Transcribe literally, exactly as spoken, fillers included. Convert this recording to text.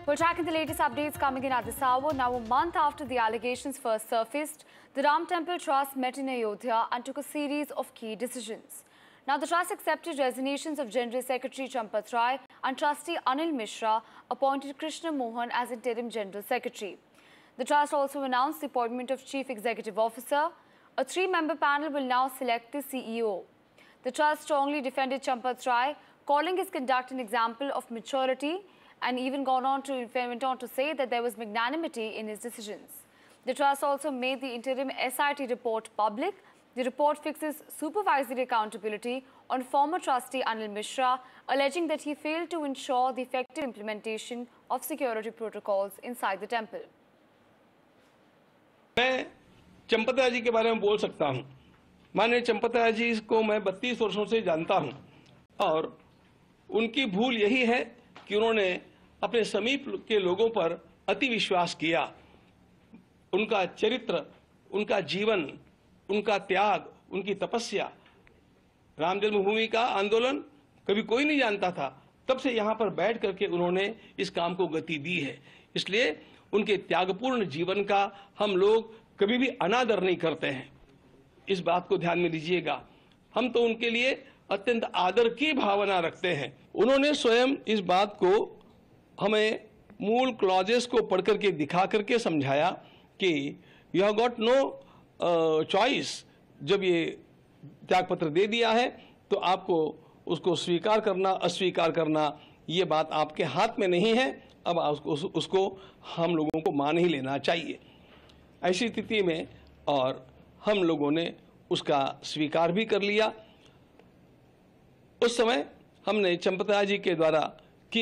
We're tracking the latest updates coming in at this hour. Now, a month after the allegations first surfaced, the Ram Temple Trust met in Ayodhya and took a series of key decisions. Now, the Trust accepted resignations of General Secretary Champat Rai and Trustee Anil Mishra, appointed Krishna Mohan as Interim General Secretary. The Trust also announced the appointment of Chief Executive Officer. A three-member panel will now select the C E O. The Trust strongly defended Champat Rai, calling his conduct an example of maturity, and even gone on to, went on to say that there was magnanimity in his decisions. The Trust also made the interim S I T report public. The report fixes supervisory accountability on former trustee Anil Mishra, alleging that he failed to ensure the effective implementation of security protocols inside the temple. मैं चंपत राय जी के बारे में बोल सकता हूं। माननीय चंपत राय जी को मैं बत्तीस वर्षों से जानता हूं और उनकी भूल यही है कि उन्होंने अपने समीप के लोगों पर अति विश्वास किया। उनका चरित्र, उनका जीवन, उनका त्याग, उनकी तपस्या, राम जन्मभूमि का आंदोलन कभी कोई नहीं जानता था। तब से यहाँ पर बैठ करके उन्होंने इस काम को गति दी है। इसलिए उनके त्यागपूर्ण जीवन का हम लोग कभी भी अनादर नहीं करते हैं। इस बात को ध्यान में लीजिएगा। हम तो उनके लिए अत्यंत आदर की भावना रखते हैं। उन्होंने स्वयं इस बात को हमें मूल क्लॉजेस को पढ़ करके दिखा करके समझाया कि you have got no choice. जब ये त्यागपत्र दे दिया है तो आपको उसको स्वीकार करना अस्वीकार करना ये बात आपके हाथ में नहीं है। अब उसको, उसको हम लोगों को मान ही लेना चाहिए। ऐसी स्थिति में और हम लोगों ने उसका स्वीकार भी कर लिया। उस समय हमने चंपत राय जी के द्वारा